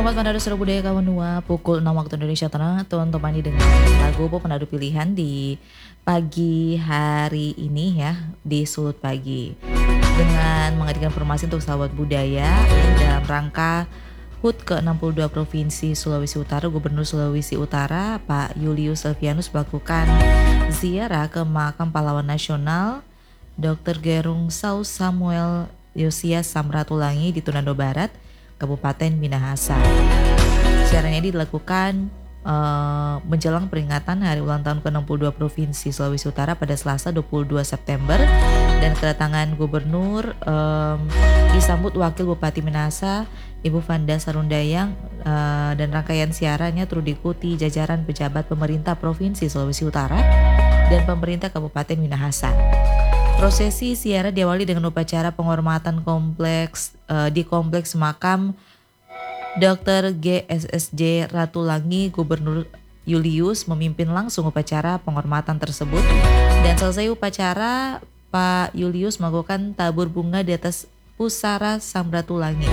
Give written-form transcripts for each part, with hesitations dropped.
Selamat Manado Suara Budaya Kawanua, pukul 6 waktu Indonesia Tengah. Tuan temani dengan lagu penadu pilihan di pagi hari ini ya, di Sulut Pagi. Dengan menghadirkan informasi untuk sahabat budaya dalam rangka HUT ke-62 Provinsi Sulawesi Utara, Gubernur Sulawesi Utara Pak Julius Silvianus melakukan ziarah ke makam pahlawan nasional Dr. Gerung Saus Samuel Yosias Samratulangi di Tunando Barat, Kabupaten Minahasa. Ziarahnya dilakukan menjelang peringatan Hari Ulang Tahun ke-62 Provinsi Sulawesi Utara pada Selasa 22 September dan kedatangan Gubernur disambut Wakil Bupati Minahasa Ibu Vanda Sarundayang dan rangkaian ziarahnya turut diikuti jajaran pejabat pemerintah Provinsi Sulawesi Utara dan pemerintah Kabupaten Minahasa. Prosesi ziarah diawali dengan upacara penghormatan di kompleks makam Dr. GSSJ Ratulangi. Gubernur Julius memimpin langsung upacara penghormatan tersebut dan selesai upacara Pak Julius melakukan tabur bunga di atas pusara Samratulangi.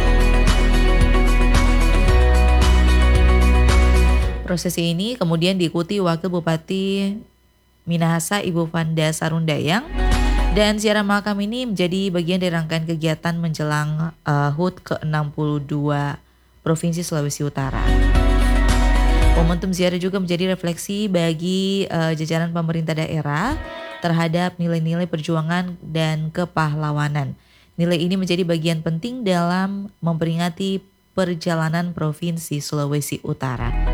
Prosesi ini kemudian diikuti Wakil Bupati Minahasa Ibu Vanda Sarundayang. Dan ziarah makam ini menjadi bagian dari rangkaian kegiatan menjelang HUT ke-62 Provinsi Sulawesi Utara. Momentum ziarah juga menjadi refleksi bagi jajaran pemerintah daerah terhadap nilai-nilai perjuangan dan kepahlawanan. Nilai ini menjadi bagian penting dalam memperingati perjalanan Provinsi Sulawesi Utara.